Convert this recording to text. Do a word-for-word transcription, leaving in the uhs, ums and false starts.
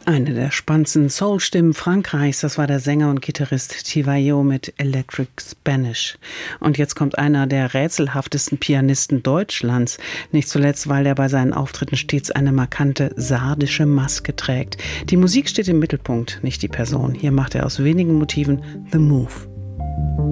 Eine der spannendsten Soul-Stimmen Frankreichs, das war der Sänger und Gitarrist Tivayo mit Electric Spanish. Und jetzt kommt einer der rätselhaftesten Pianisten Deutschlands, nicht zuletzt, weil er bei seinen Auftritten stets eine markante sardische Maske trägt. Die Musik steht im Mittelpunkt, nicht die Person. Hier macht er aus wenigen Motiven The Move.